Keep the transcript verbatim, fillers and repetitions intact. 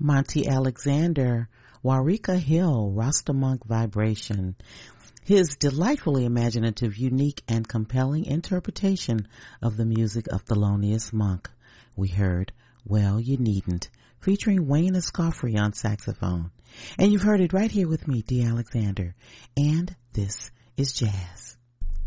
Monty Alexander, Warika Hill, Rasta Monk Vibration. His delightfully imaginative, unique, and compelling interpretation of the music of Thelonious Monk. We heard Well, You Needn't, featuring Wayne Escoffery on saxophone. And you've heard it right here with me, Dee Alexander. And this is Jazz.